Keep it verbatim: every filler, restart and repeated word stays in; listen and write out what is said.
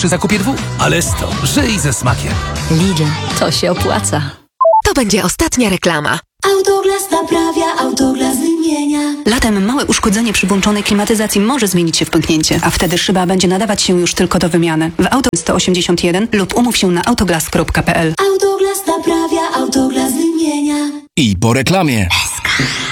przy zakupie dwóch. Ale sto, żyj ze smakiem. Lidl, to się opłaca. To będzie ostatnia reklama. Autoglas naprawia, Autoglas wymienia. Latem małe uszkodzenie przy włączonej klimatyzacji może zmienić się w pęknięcie, a wtedy szyba będzie nadawać się już tylko do wymiany. W Auto sto osiemdziesiąt jeden lub umów się na autoglas kropka p l. Autoglas naprawia, Autoglas wymienia. I po reklamie.